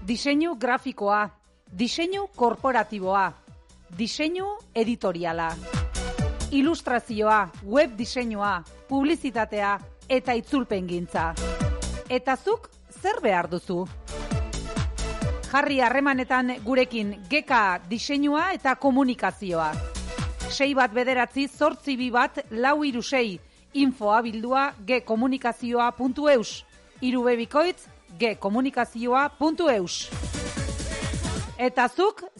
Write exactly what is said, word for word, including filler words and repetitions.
Diseinu grafikoa, diseinu korporatiboa, diseinu editoriala, ilustrazioa, web diseinua, publizitatea eta itzulpengintza. Eta zuk zer behar duzu? Jarri harremanetan gurekin Geka diseinua eta komunikazioa. sei bat bederatzi zortzi bi bat lau hiru sei infoa bildua gekomunikazioa puntu eus. Hiru be bikoitz gekomunikazioa puntu eus. Eta zuk